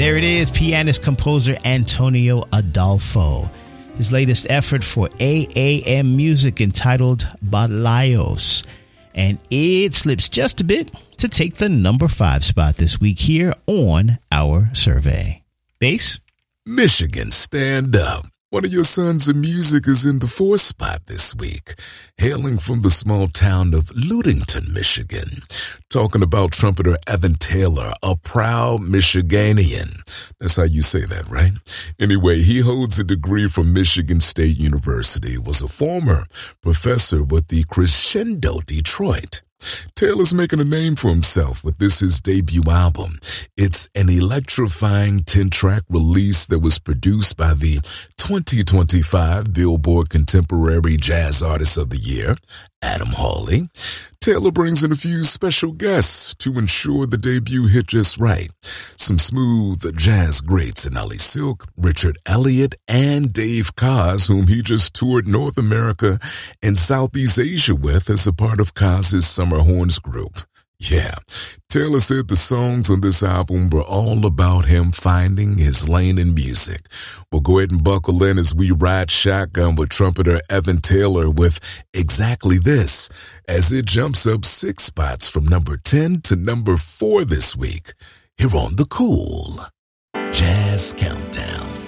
There it is, pianist composer Antonio Adolfo. His latest effort for AAM Music entitled Balayos. And it slips just a bit to take the number 5 spot this week here on our survey. Bass? Michigan, stand up. One of your sons in music is in the 4th spot this week, hailing from the small town of Ludington, Michigan. Talking about trumpeter Evan Taylor, a proud Michiganian. That's how you say that, right? Anyway, he holds a degree from Michigan State University, was a former professor with the Crescendo Detroit. Taylor's making a name for himself with this his debut album. It's an electrifying 10-track release that was produced by the 2025 Billboard Contemporary Jazz Artist of the Year, Adam Hawley. Taylor brings in a few special guests to ensure the debut hit just right. Some smooth jazz greats in Ali Silk, Richard Elliott, and Dave Koz, whom he just toured North America and Southeast Asia with as a part of Koz's Summer Horns group. Yeah, Taylor said the songs on this album were all about him finding his lane in music. Well, go ahead and buckle in as we ride shotgun with trumpeter Evan Taylor with exactly this, as it jumps up 6 spots from number 10 to number 4 this week, here on the Cool Jazz Countdown.